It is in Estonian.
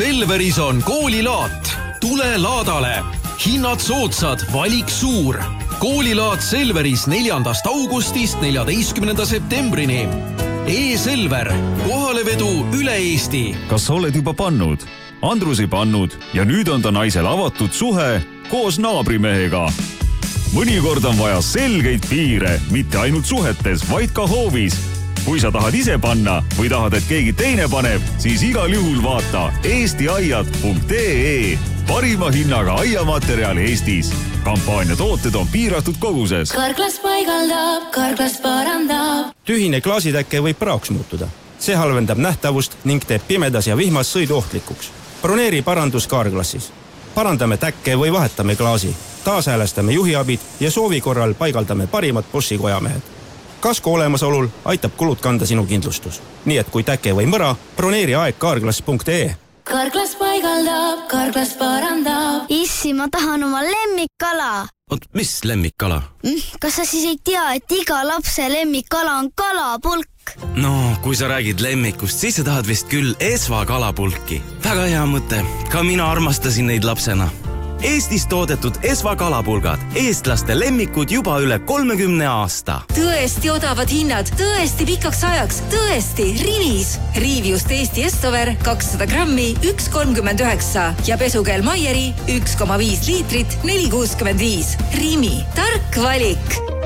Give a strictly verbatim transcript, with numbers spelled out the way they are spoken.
Selveris on koolilaat. Tule laadale. Hinnad soodsad, valik suur. Koolilaat Selveris neljandast augustist neljateistkümnenda septembrini. E-Selver, kohalevedu üle Eesti. Kas oled juba pannud? Andrus ei pannud ja nüüd on ta naisel avatud suhe koos naabrimehega. Mõnikord on vaja selgeid piire, mitte ainult suhetes, vaid ka hoovis. Kui sa tahad ise panna või tahad, et keegi teine paneb, siis igal juhul vaata eesti aiad punkt ee. Parima hinnaga aiamaterjal Eestis. Kampaania tooted on piiratud koguses. Karklas paigaldab, Karklas parandab. Tühine klaasitäkke võib praoks muutuda. See halvendab nähtavust ning teeb pimedas ja vihmas sõidu ohtlikuks. Broneeri parandus Karklassis. Parandame täkke või vahetame klaasi. Taashäälestame juhiabid ja soovi korral paigaldame parimad Boschi kojamehed. Kasko olemasolul aitab kulud kanda sinu kindlustus. Nii et kui täke või mõra, broneeri aeg karklas punkt ee. Karklas paigaldab, Karklas parandab. Issi, ma tahan oma lemmikkala. Oot, mis lemmikkala? Kas sa siis ei tea, et iga lapse lemmikkala on kalapulk? No, kui sa räägid lemmikust, siis sa tahad vist küll Esva kalapulki. Väga hea mõte. Ka mina armastasin neid lapsena. Eestis toodetud Esva kalapulgad. Eestlaste lemmikud juba üle kolmekümne aasta. Tõesti odavad hinnad, tõesti pikaks ajaks, tõesti Rivis. Riiv just Eesti Estover kakssada grammi üks kolmkümmend üheksa ja pesukeel Maieri üks koma viis liitrit neli kuuskümmend viis. Rimi, tark valik.